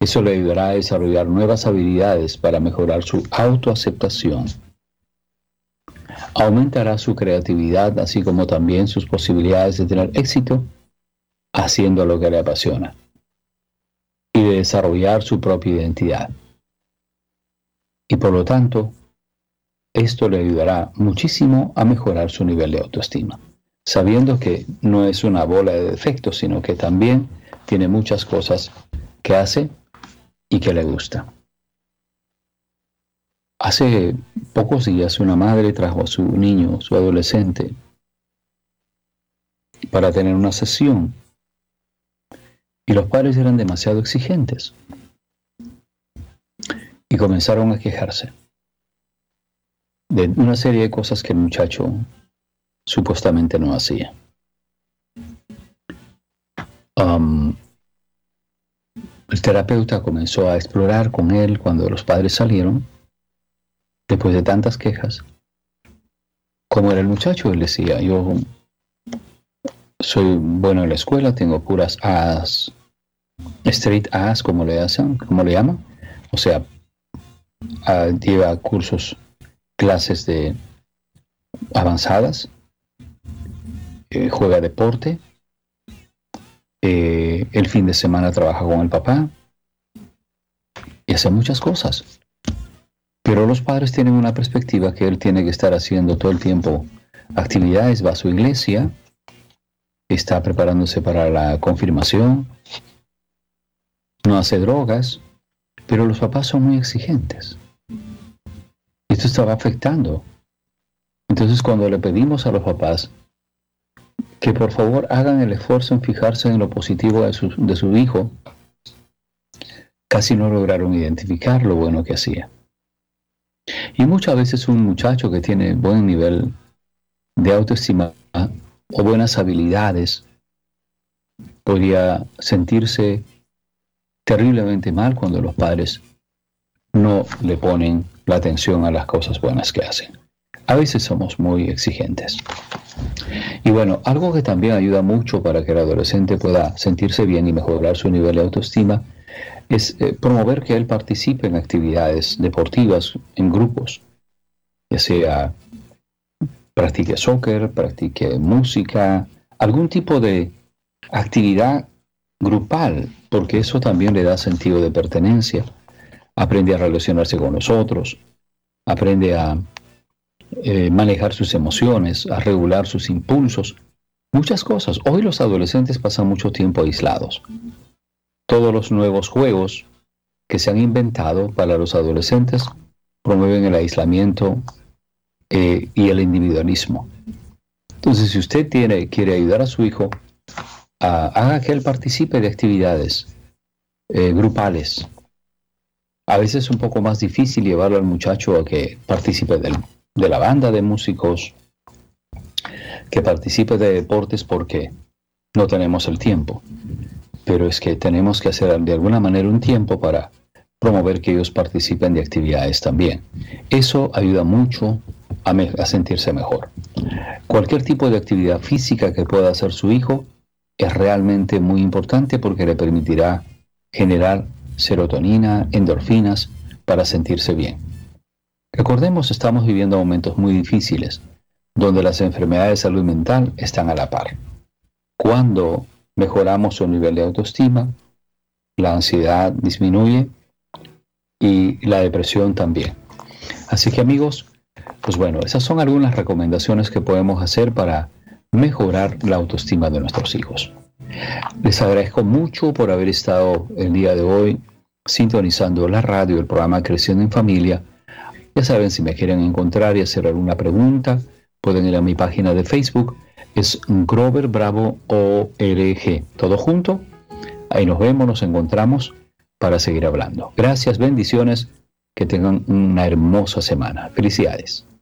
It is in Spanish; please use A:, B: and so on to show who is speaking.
A: Eso le ayudará a desarrollar nuevas habilidades para mejorar su autoaceptación. Aumentará su creatividad, así como también sus posibilidades de tener éxito haciendo lo que le apasiona y de desarrollar su propia identidad. Y por lo tanto, esto le ayudará muchísimo a mejorar su nivel de autoestima, sabiendo que no es una bola de defectos, sino que también tiene muchas cosas que hace y que le gusta. Hace pocos días una madre trajo a su niño, su adolescente, para tener una sesión, y los padres eran demasiado exigentes y comenzaron a quejarse de una serie de cosas que el muchacho supuestamente no hacía. El terapeuta comenzó a explorar con él cuando los padres salieron, después de tantas quejas, cómo era el muchacho. Él decía: yo soy bueno en la escuela, tengo puras A's, straight A's, como le llaman, o sea, lleva cursos, clases de avanzadas, juega deporte, el fin de semana trabaja con el papá y hace muchas cosas. Pero los padres tienen una perspectiva que él tiene que estar haciendo todo el tiempo actividades, va a su iglesia, está preparándose para la confirmación, no hace drogas, pero los papás son muy exigentes. Esto estaba afectando. Entonces, cuando le pedimos a los papás que por favor hagan el esfuerzo en fijarse en lo positivo de su hijo, casi no lograron identificar lo bueno que hacía. Y muchas veces un muchacho que tiene buen nivel de autoestima o buenas habilidades podría sentirse terriblemente mal cuando los padres no le ponen la atención a las cosas buenas que hacen. A veces somos muy exigentes. Y bueno, algo que también ayuda mucho para que el adolescente pueda sentirse bien y mejorar su nivel de autoestima es promover que él participe en actividades deportivas en grupos, ya sea practique soccer, practique música, algún tipo de actividad grupal, porque eso también le da sentido de pertenencia. Aprende a relacionarse con los otros, aprende a manejar sus emociones, a regular sus impulsos, muchas cosas. Hoy los adolescentes pasan mucho tiempo aislados. Todos los nuevos juegos que se han inventado para los adolescentes promueven el aislamiento y el individualismo. Entonces, si usted quiere ayudar a su hijo, haga que él participe de actividades grupales. A veces es un poco más difícil llevarlo al muchacho a que participe de la banda de músicos, que participe de deportes, porque no tenemos el tiempo. Pero es que tenemos que hacer de alguna manera un tiempo para promover que ellos participen de actividades también. Eso ayuda mucho a sentirse mejor. Cualquier tipo de actividad física que pueda hacer su hijo es realmente muy importante, porque le permitirá generar serotonina, endorfinas, para sentirse bien. Recordemos, estamos viviendo momentos muy difíciles, donde las enfermedades de salud mental están a la par. Cuando mejoramos su nivel de autoestima, la ansiedad disminuye y la depresión también. Así que, amigos, pues bueno, esas son algunas recomendaciones que podemos hacer para mejorar la autoestima de nuestros hijos. Les agradezco mucho por haber estado el día de hoy sintonizando la radio, el programa Creciendo en Familia. Ya saben, si me quieren encontrar y hacer alguna pregunta, pueden ir a mi página de Facebook. Es Grover Bravo ORG, todo junto. Ahí nos vemos, nos encontramos para seguir hablando. Gracias, bendiciones, que tengan una hermosa semana. Felicidades.